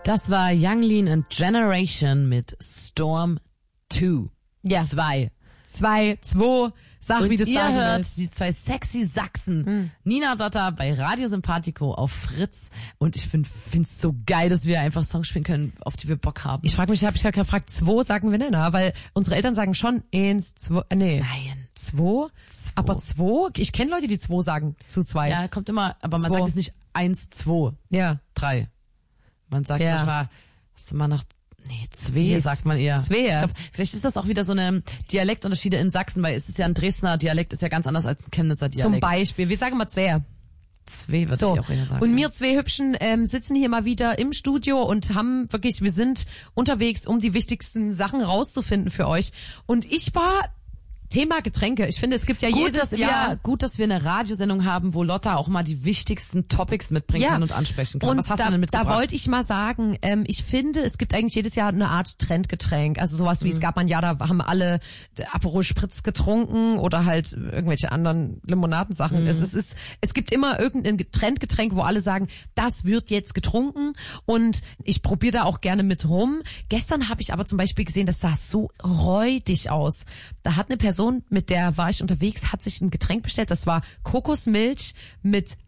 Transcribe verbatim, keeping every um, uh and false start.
Das war Yung Lean and Generation mit Storm zwei. Ja. Zwei. Zwei, zwei, sag Und wie du es ihr sagen hört willst. die zwei sexy Sachsen. Hm. Nina Dotter bei Radio Sympathico auf Fritz. Und ich finde es so geil, dass wir einfach Songs spielen können, auf die wir Bock haben. Ich frage mich, habe ich ja gefragt, zwei sagen wir nicht, ne? Weil unsere Eltern sagen schon eins, zwei, äh, nee. Nein. Zwei? Zwei. Aber zwei? Ich kenne Leute, die zwei sagen zu zwei. Ja, kommt immer, aber man Zwei. sagt es nicht eins, zwei, Ja. drei. Man sagt Ja. manchmal, das ist immer nach, nee, zwei Nee, sagt man eher. zwei. Ich glaube, vielleicht ist das auch wieder so eine Dialektunterschiede in Sachsen, weil es ist ja ein Dresdner Dialekt, ist ja ganz anders als ein Chemnitzer Dialekt. Zum Beispiel. Wir sagen mal zwei. Zwei würde So. ich auch eher sagen. Und ja. wir zwei Hübschen ähm, sitzen hier mal wieder im Studio und haben wirklich, wir sind unterwegs, um die wichtigsten Sachen rauszufinden für euch. Und ich war Thema Getränke. Ich finde, es gibt ja Gut, jedes dass Jahr... wir, gut, dass wir eine Radiosendung haben, wo Lotta auch mal die wichtigsten Topics mitbringen Ja. kann und ansprechen kann. Und Was hast da, du denn da mitgebracht? wollte ich mal sagen, ähm, ich finde, es gibt eigentlich jedes Jahr eine Art Trendgetränk. Also sowas wie, Mhm. es gab ein Jahr, da haben alle Aperol Spritz getrunken oder halt irgendwelche anderen Limonadensachen. Mhm. Es, es ist, es gibt immer irgendein Trendgetränk, wo alle sagen, das wird jetzt getrunken, und ich probiere da auch gerne mit rum. Gestern habe ich aber zum Beispiel gesehen, das sah so räudig aus. Da hat eine Person, mit der war ich unterwegs, hat sich ein Getränk bestellt, das war Kokosmilch mit